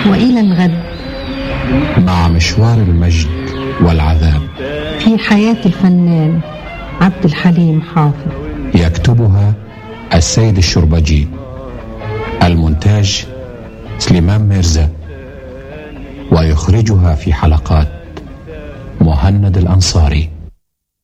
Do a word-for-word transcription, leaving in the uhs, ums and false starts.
وإلى الغد مع مشوار المجد والعذاب في حياة الفنان عبد الحليم حافظ. يكتبها السيد الشربجي، المونتاج سليمان ميرزا، ويخرجها في حلقات مهند الأنصاري.